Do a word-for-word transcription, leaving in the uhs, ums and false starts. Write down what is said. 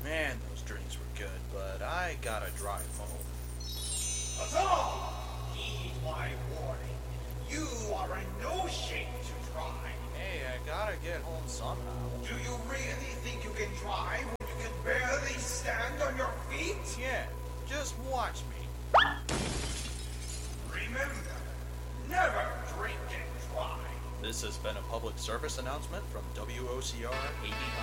Man, those drinks were good, but I gotta drive home. Huzzah! Heed my warning. You are in no shape to drive. Hey, I gotta get home somehow. Do you really think you can drive when you can barely stand on your feet? Yeah, just watch me. Remember, never drink and drive. This has been a public service announcement from W O C R eighty-nine.